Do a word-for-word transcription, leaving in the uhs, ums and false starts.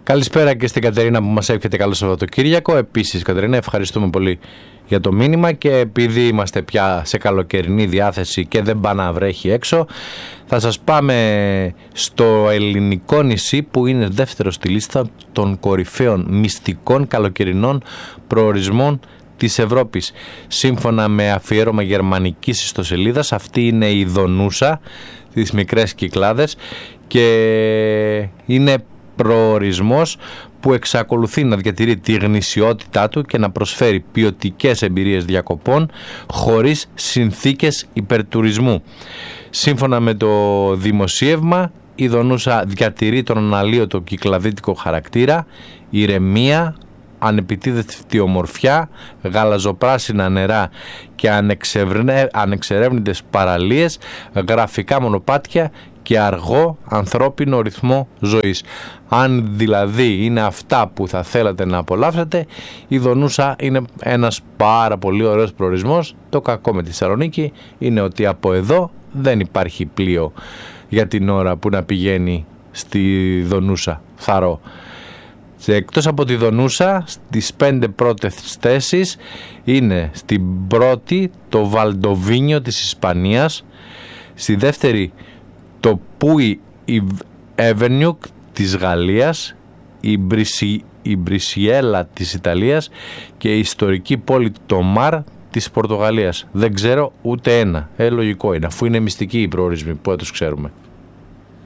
Καλησπέρα και στην Κατερίνα που μας εύχεται καλό Σαββατοκύριακο. Επίσης, Κατερίνα, ευχαριστούμε πολύ για το μήνυμα, και επειδή είμαστε πια σε καλοκαιρινή διάθεση και δεν πάει να βρέχει έξω, θα σας πάμε στο ελληνικό νησί που είναι δεύτερο στη λίστα των κορυφαίων μυστικών καλοκαιρινών προορισμών της Ευρώπης. Σύμφωνα με αφιέρωμα γερμανικής ιστοσελίδας, αυτή είναι η Δονούσα, τις μικρές Κυκλάδες, και είναι προορισμός που εξακολουθεί να διατηρεί τη γνησιότητά του και να προσφέρει ποιοτικές εμπειρίες διακοπών χωρίς συνθήκες υπερτουρισμού. Σύμφωνα με το δημοσίευμα, η Δονούσα διατηρεί τον αναλύωτο κυκλαδίτικο χαρακτήρα, ηρεμία, ανεπιτίδευτη ομορφιά, γαλαζοπράσινα νερά και ανεξερεύνητες παραλίες, γραφικά μονοπάτια και αργό ανθρώπινο ρυθμό ζωής. Αν δηλαδή είναι αυτά που θα θέλατε να απολαύσετε, η Δονούσα είναι ένας πάρα πολύ ωραίος προορισμός. Το κακό με τη Θεσσαλονίκη είναι ότι από εδώ δεν υπάρχει πλοίο για την ώρα που να πηγαίνει στη Δονούσα, θαρώ. Εκτός από τη Δονούσα, στις πέντε πρώτες θέσεις είναι στην πρώτη το Βαλντοβίνιο της Ισπανίας, στη δεύτερη το Πούι Εβενιούκ της Γαλλίας, η, Μπρισι, η Μπρισιέλα της Ιταλίας και η ιστορική πόλη το Μαρ της Πορτογαλίας. Δεν ξέρω ούτε ένα. Ε, λογικό είναι, αφού είναι μυστικοί οι προορισμοί που τους ξέρουμε.